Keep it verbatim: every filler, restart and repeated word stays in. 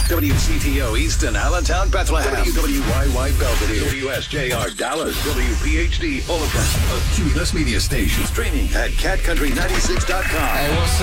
W C T O Easton, Allentown, Bethlehem. W W Y Y Belvedere. W S J R Dallas. W P H D Olympus. A Cumulus Media Station. Streaming at cat country ninety-six dot com. Hey, what's